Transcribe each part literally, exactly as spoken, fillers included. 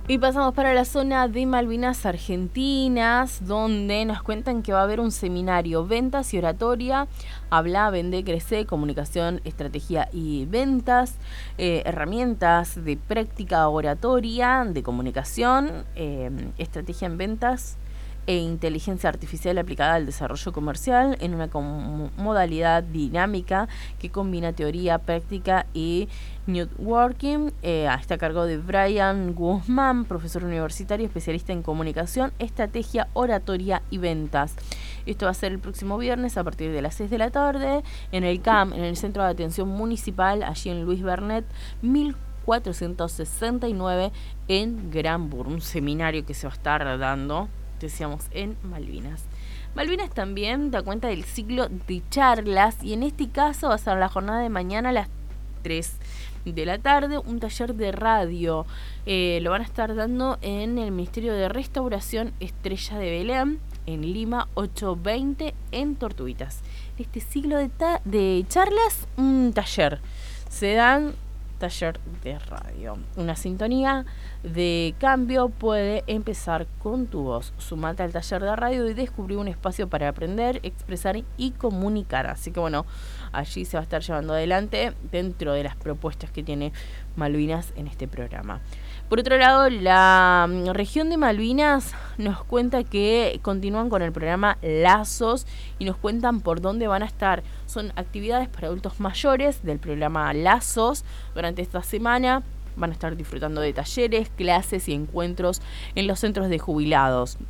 Y pasamos para la zona de Malvinas Argentinas, donde nos cuentan que va a haber un seminario Ventas y Oratoria, Habla, Vende, Crece, Comunicación, Estrategia y Ventas, eh, herramientas de práctica oratoria, de comunicación, eh, estrategia en ventas e inteligencia artificial aplicada al desarrollo comercial en una modalidad dinámica que combina teoría, práctica y networking. Eh, está a cargo de Brian Guzmán, profesor universitario, especialista en comunicación, estrategia, oratoria y ventas. Esto va a ser el próximo viernes a partir de las seis de la tarde en el C A M, en el Centro de Atención Municipal, allí en Luis Bernet, mil cuatrocientos sesenta y nueve en Granburg. Un seminario que se va a estar dando, decíamos, en Malvinas. Malvinas también da cuenta del ciclo de charlas y en este caso va a ser la jornada de mañana a las tres de la tarde, un taller de radio. Eh, lo van a estar dando en el Ministerio de Restauración Estrella de Belén, en Lima ochocientos veinte, en Tortuguitas. Este ciclo de, ta- de charlas, un taller. Se dan taller de radio. Una sintonía de cambio puede empezar con tu voz. Sumate al taller de radio y descubrí un espacio para aprender, expresar y comunicar. Así que bueno, allí se va a estar llevando adelante dentro de las propuestas que tiene Malvinas en este programa. Por otro lado, la región de Malvinas nos cuenta que continúan con el programa Lazos y nos cuentan por dónde van a estar. Son actividades para adultos mayores del programa Lazos. Durante esta semana van a estar disfrutando de talleres, clases y encuentros en los centros de jubilados.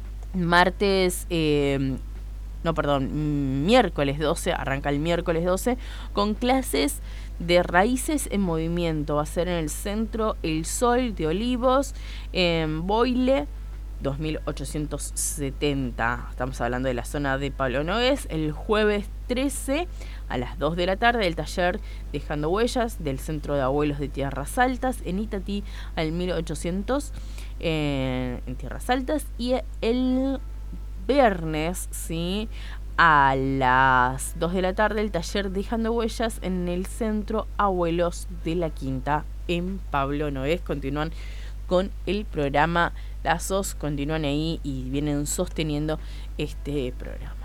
Martes... Eh, No, perdón, miércoles doce, arranca el miércoles doce, con clases de raíces en movimiento. Va a ser en el centro El Sol de Olivos, en Boile, dos mil ochocientos setenta. Estamos hablando de la zona de Pablo Nogués. El jueves trece a las dos de la tarde, el taller Dejando Huellas del Centro de Abuelos de Tierras Altas, en Itatí, al mil ochocientos, eh, en Tierras Altas. Y el viernes, ¿sí?, a las dos de la tarde, el taller Dejando Huellas en el Centro Abuelos de la Quinta, en Pablo Nogués. Continúan con el programa Lazos, continúan ahí y vienen sosteniendo este programa.